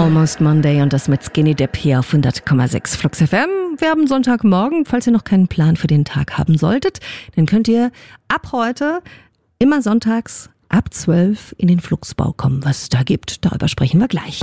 Almost Monday und das mit Skinny Dip hier auf 100,6 Flux FM. Wir haben Sonntagmorgen. Falls ihr noch keinen Plan für den Tag haben solltet, dann könnt ihr ab heute immer sonntags ab 12 in den Fluxbau kommen. Was es da gibt, darüber sprechen wir gleich.